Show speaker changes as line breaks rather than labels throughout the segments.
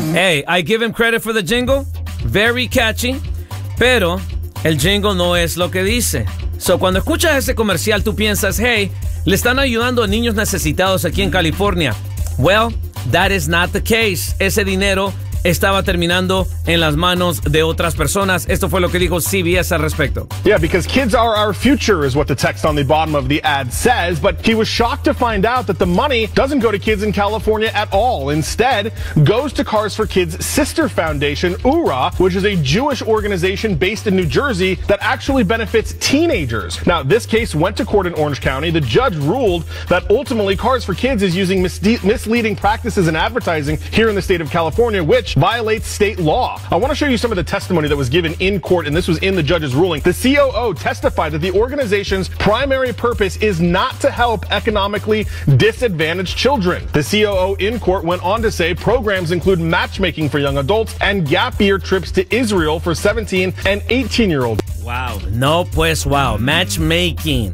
Hey, I give him credit for the jingle. Very catchy. Pero el jingle no es lo que dice. So, cuando escuchas ese comercial, tú piensas, hey, le están ayudando a niños necesitados aquí en California. Well, that is not the case. Ese dinero estaba terminando en las manos de otras personas. Esto fue lo que dijo CBS al respecto.
Yeah, because kids are our future is what the text on the bottom of the ad says, but he was shocked to find out that the money doesn't go to kids in California at all. Instead, goes to Cars for Kids' sister foundation, URA, which is a Jewish organization based in New Jersey that actually benefits teenagers. Now, this case went to court in Orange County. The judge ruled that ultimately Cars for Kids is using misleading practices in advertising here in the state of California, which violates state law. I want to show you some of the testimony that was given in court, and this was in the judge's ruling. The COO testified that the organization's primary purpose is not to help economically disadvantaged children. The COO in court went on to say programs include matchmaking for young adults and gap year trips to Israel for 17 and 18-year-olds.
Wow. No, pues wow. Matchmaking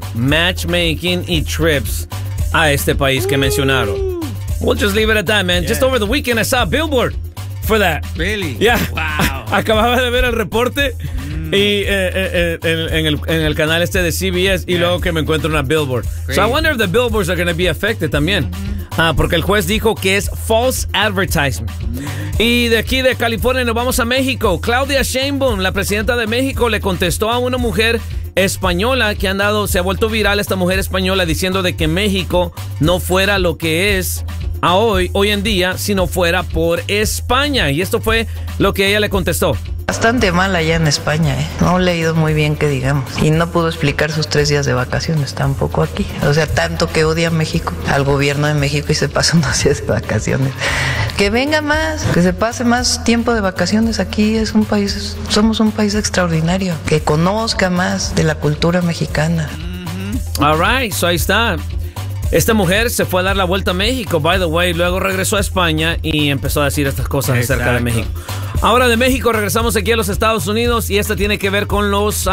y trips a este país que mencionaron. We'll just leave it at that, man. Yeah. Just over the weekend, I saw a billboard for that.
Really?
Yeah.
Wow.
Acababa de ver el reporte y en el canal este de CBS y luego que me encuentro una billboard. Crazy. So I wonder if the billboards are going to be affected también. Porque el juez dijo que es false advertisement. Y de aquí de California nos vamos a México. Claudia Sheinbaum, la presidenta de México, le contestó a una mujer española que se ha vuelto viral, esta mujer española, diciendo de que México no fuera lo que es hoy en día, si no fuera por España. Y esto fue lo que ella le contestó.
Bastante mal allá en España, ¿eh? No he leído muy bien que digamos. Y no pudo explicar sus 3 días de vacaciones tampoco aquí. O sea, tanto que odia a México, al gobierno de México, y se pasa unos días de vacaciones. Que venga más, que se pase más tiempo de vacaciones aquí. Somos un país extraordinario. Que conozca más de la cultura mexicana.
All right, so ahí está. Esta mujer se fue a dar la vuelta a México, by the way, luego regresó a España y empezó a decir estas cosas acerca de México. Ahora de México regresamos aquí a los Estados Unidos y esta tiene que ver con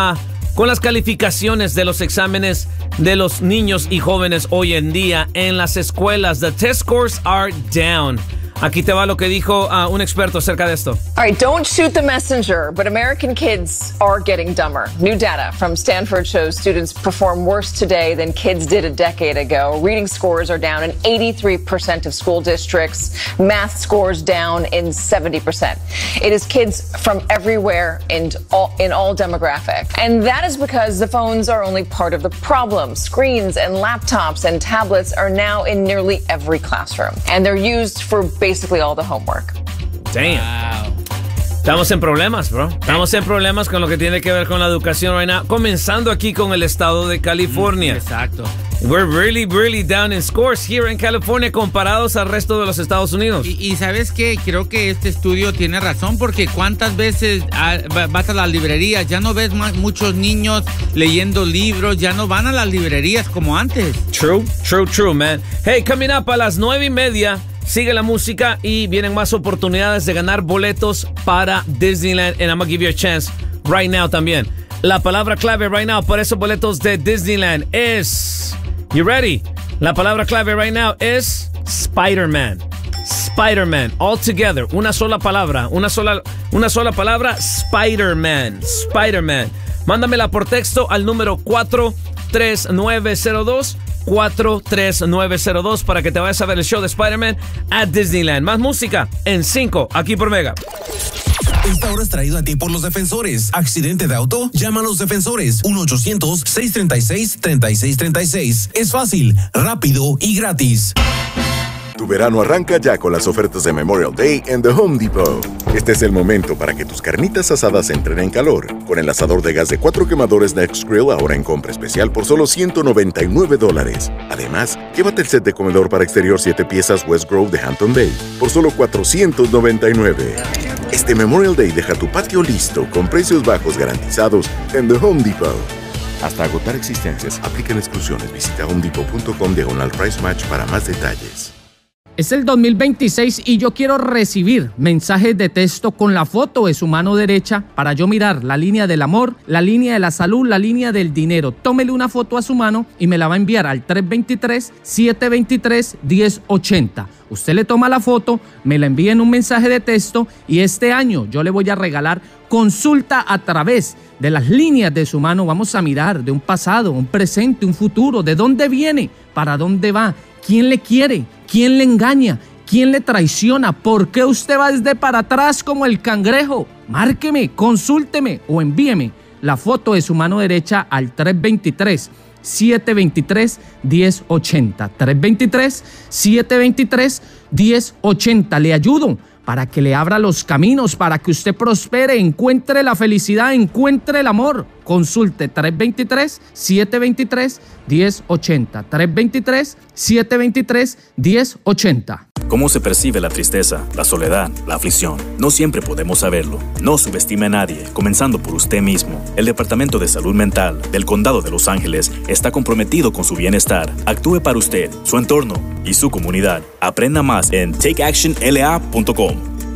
las calificaciones de los exámenes de los niños y jóvenes hoy en día en las escuelas. The test scores are down. Aquí te va lo que dijo un experto acerca de esto.
All right, don't shoot the messenger, but American kids are getting dumber. New data from Stanford shows students perform worse today than kids did a decade ago. Reading scores are down in 83% of school districts. Math scores down in 70%. It is kids from everywhere in all demographics. And that is because the phones are only part of the problem. Screens and laptops and tablets are now in nearly every classroom. And they're used for basically all the homework.
Damn. Wow. Estamos en problemas, bro. Estamos en problemas con lo que tiene que ver con la educación right now. Comenzando aquí con el estado de California.
Exacto.
We're really, really down in scores here in California comparados al resto de los Estados Unidos.
Y ¿sabes qué? Creo que este estudio tiene razón porque ¿cuántas veces vas a las librerías? Ya no ves muchos niños leyendo libros, ya no van a las librerías como antes.
True, man. Hey, coming up a las 9:30, sigue la música y vienen más oportunidades de ganar boletos para Disneyland. And I'm gonna give you a chance right now también. La palabra clave right now para esos boletos de Disneyland es... You ready? La palabra clave right now es Spider-Man. Spider-Man. All together. Una sola palabra. Una sola palabra. Spider-Man. Spider-Man. Mándamela por texto al número 43902. 43902 para que te vayas a ver el show de Spider-Man at Disneyland. Más música en 5 aquí por Mega.
Esta hora es traído a ti por los defensores. Accidente de auto, llama a los defensores. 1-800-636-3636. Es fácil, rápido y gratis.
Tu verano arranca ya con las ofertas de Memorial Day en The Home Depot. Este es el momento para que tus carnitas asadas entren en calor. Con el asador de gas de 4 quemadores Next Grill ahora en compra especial por solo $199. Además, llévate el set de comedor para exterior 7 piezas West Grove de Hampton Bay por solo $499. Este Memorial Day deja tu patio listo con precios bajos garantizados en The Home Depot. Hasta agotar existencias, aplican exclusiones. Visita homedepot.com/price match para más detalles.
Es el 2026 y yo quiero recibir mensajes de texto con la foto de su mano derecha para yo mirar la línea del amor, la línea de la salud, la línea del dinero. Tómele una foto a su mano y me la va a enviar al 323-723-1080. Usted le toma la foto, me la envía en un mensaje de texto y este año yo le voy a regalar consulta a través de las líneas de su mano. Vamos a mirar de un pasado, un presente, un futuro, de dónde viene, para dónde va, quién le quiere, quién le engaña, quién le traiciona, por qué usted va desde para atrás como el cangrejo. Márqueme, consúlteme o envíeme la foto de su mano derecha al 323-723-1080. 323-723-1080. Le ayudo para que le abra los caminos, para que usted prospere, encuentre la felicidad, encuentre el amor. Consulte 323-723-1080. 323-723-1080.
¿Cómo se percibe la tristeza, la soledad, la aflicción? No siempre podemos saberlo. No subestime a nadie, comenzando por usted mismo. El Departamento de Salud Mental del Condado de Los Ángeles está comprometido con su bienestar. Actúe para usted, su entorno y su comunidad. Aprenda más en takeactionla.com.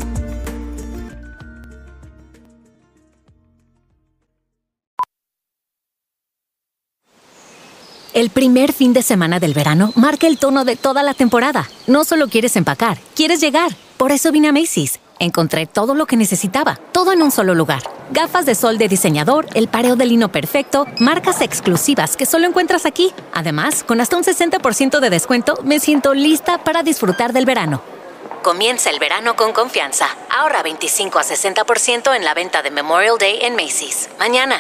El primer fin de semana del verano marca el tono de toda la temporada. No solo quieres empacar, quieres llegar. Por eso vine a Macy's. Encontré todo lo que necesitaba, todo en un solo lugar. Gafas de sol de diseñador, el pareo de lino perfecto, marcas exclusivas que solo encuentras aquí. Además, con hasta un 60% de descuento, me siento lista para disfrutar del verano. Comienza el verano con confianza. Ahorra 25 a 60% en la venta de Memorial Day en Macy's. Mañana.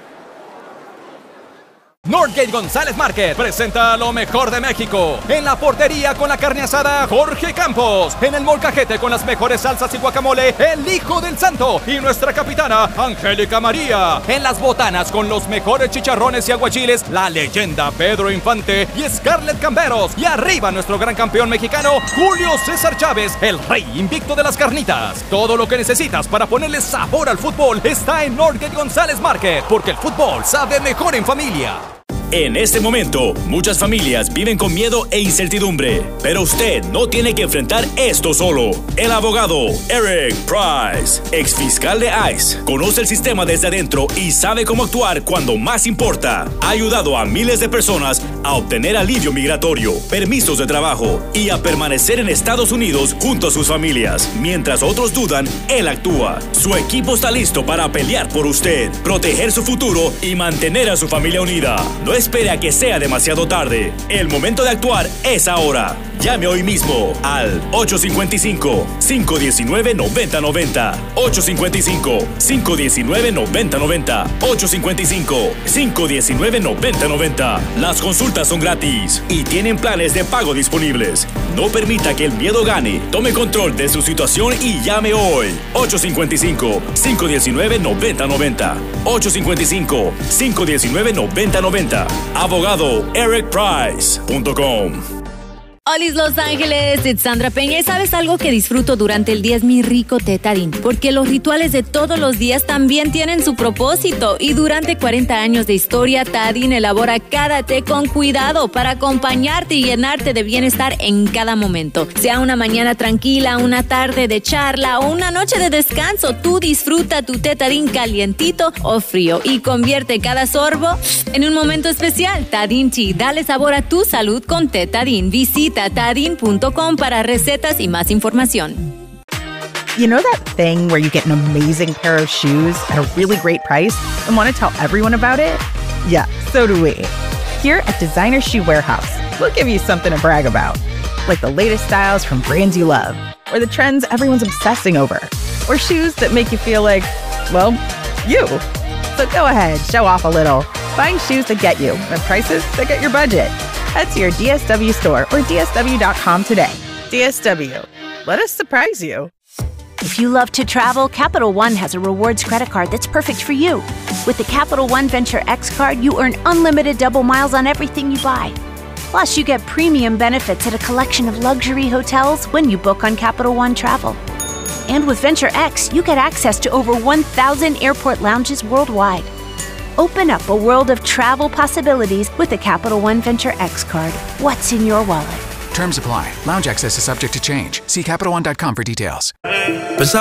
Northgate González Market presenta lo mejor de México. En la portería con la carne asada, Jorge Campos. En el molcajete con las mejores salsas y guacamole, el Hijo del Santo. Y nuestra capitana, Angélica María. En las botanas con los mejores chicharrones y aguachiles, la leyenda Pedro Infante y Scarlett Camberos. Y arriba nuestro gran campeón mexicano, Julio César Chávez, el rey invicto de las carnitas. Todo lo que necesitas para ponerle sabor al fútbol está en Northgate González Market, porque el fútbol sabe mejor en familia.
En este momento, muchas familias viven con miedo e incertidumbre, pero usted no tiene que enfrentar esto solo. El abogado Eric Price, ex fiscal de ICE, conoce el sistema desde adentro y sabe cómo actuar cuando más importa. Ha ayudado a miles de personas a obtener alivio migratorio, permisos de trabajo y a permanecer en Estados Unidos junto a sus familias. Mientras otros dudan, él actúa. Su equipo está listo para pelear por usted, proteger su futuro y mantener a su familia unida. No espere a que sea demasiado tarde. El momento de actuar es ahora. Llame hoy mismo al 855-519-9090. 855-519-9090. 855-519-9090. Las consultas son gratis y tienen planes de pago disponibles. No permita que el miedo gane. Tome control de su situación y llame hoy. 855-519-9090. 855-519-9090. AbogadoEricPrice.com.
Olis Los Ángeles, it's Sandra Peña. ¿Y sabes algo que disfruto durante el día? Es mi rico té Tarín, porque los rituales de todos los días también tienen su propósito. Y durante 40 años de historia, Tarín elabora cada té con cuidado para acompañarte y llenarte de bienestar en cada momento. Sea una mañana tranquila, una tarde de charla o una noche de descanso, tú disfruta tu té Tarín calientito o frío y convierte cada sorbo en un momento especial. Tarín Tea, dale sabor a tu salud con té Tarín. Visita tarin.com para recetas y más información.
You know that thing where you get an amazing pair of shoes at a really great price and want to tell everyone about it? Yeah, so do we. Here at Designer Shoe Warehouse, we'll give you something to brag about, like the latest styles from brands you love, or the trends everyone's obsessing over, or shoes that make you feel like, well, you. So go ahead, show off a little. Find shoes that get you at prices that get your budget. Head to your DSW store or DSW.com today. DSW. Let us surprise you.
If you love to travel, Capital One has a rewards credit card that's perfect for you. With the Capital One Venture X card, you earn unlimited double miles on everything you buy. Plus, you get premium benefits at a collection of luxury hotels when you book on Capital One Travel. And with Venture X, you get access to over 1,000 airport lounges worldwide. Open up a world of travel possibilities with the Capital One Venture X card. What's in your wallet?
Terms apply. Lounge access is subject to change. See CapitalOne.com for details.